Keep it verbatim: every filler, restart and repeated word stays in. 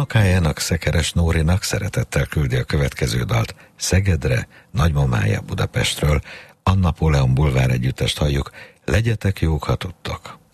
unokájának, Szekeres Nórinak szeretettel küldi a következő dalt Szegedre, nagymamája Budapestről. A Napóleon Bulvár együttest halljuk, legyetek jók, ha tudtok.